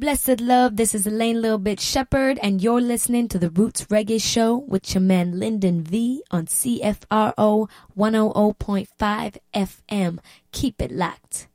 Blessed love, this is Elaine Little Bit Shepherd, and you're listening to the Roots Reggae Show with your man Lyndon V on CFRO 100.5 FM. Keep it locked.